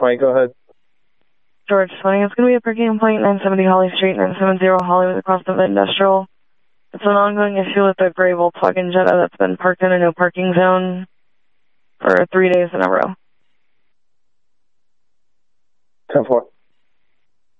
20, go ahead. George 20, it's going to be a parking complaint, 970 Holly Street, 970 Hollywood, across the industrial. It's an ongoing issue with the Grable plug-in Jetta that's been parked in a no parking zone for 3 days in a row. 10-4.